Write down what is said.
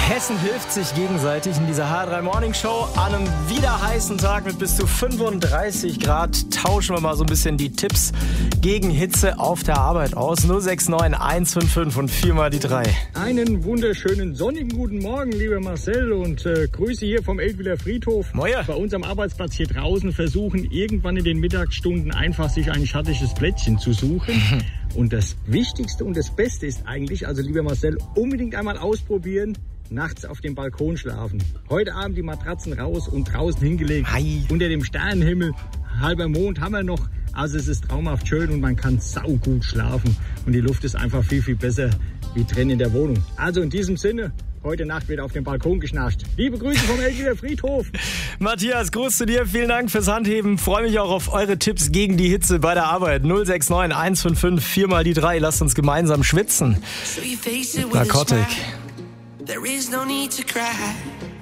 Hessen hilft sich gegenseitig in dieser H3 Morning Show. An einem wieder heißen Tag mit bis zu 35 Grad tauschen wir mal so ein bisschen die Tipps gegen Hitze auf der Arbeit aus. 069 155 und 4 mal die 3. Einen wunderschönen sonnigen guten Morgen, lieber Marcel, und Grüße hier vom Eltwiler Friedhof. Moje. Bei uns am Arbeitsplatz hier draußen versuchen irgendwann in den Mittagsstunden einfach sich ein schattiges Plätzchen zu suchen. Und das Wichtigste und das Beste ist eigentlich, also lieber Marcel, unbedingt einmal ausprobieren, nachts auf dem Balkon schlafen. Heute Abend die Matratzen raus und draußen hingelegt. Hi. Unter dem Sternenhimmel, halber Mond haben wir noch. Also es ist traumhaft schön und man kann saugut schlafen. Und die Luft ist einfach viel, viel besser wie drin in der Wohnung. Also in diesem Sinne, heute Nacht wird auf dem Balkon geschnarcht. Liebe Grüße vom Eltwiler Friedhof. Matthias, Gruß zu dir. Vielen Dank fürs Handheben. Freue mich auch auf eure Tipps gegen die Hitze bei der Arbeit. 069 155 4 mal die 3. Lasst uns gemeinsam schwitzen. Narcotic. There is no need to cry.